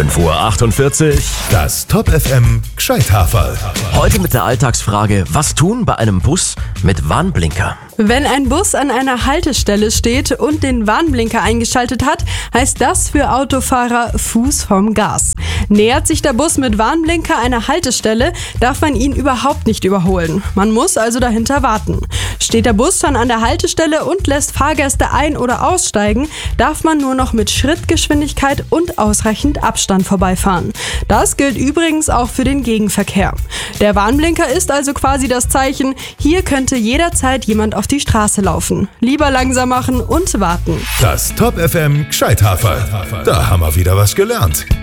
5:48 Uhr. Das Top FM Gscheithaferl. Heute mit der Alltagsfrage: Was tun bei einem Bus mit Warnblinker? Wenn ein Bus an einer Haltestelle steht und den Warnblinker eingeschaltet hat, heißt das für Autofahrer Fuß vom Gas. Nähert sich der Bus mit Warnblinker einer Haltestelle, darf man ihn überhaupt nicht überholen. Man muss also dahinter warten. Steht der Bus schon an der Haltestelle und lässt Fahrgäste ein- oder aussteigen, darf man nur noch mit Schrittgeschwindigkeit und ausreichend Abstand vorbeifahren. Das gilt übrigens auch für den Gegenverkehr. Der Warnblinker ist also quasi das Zeichen: Hier könnte jederzeit jemand auf die Straße laufen. Lieber langsam machen und warten. Das Top FM Gscheithaferl. Da haben wir wieder was gelernt.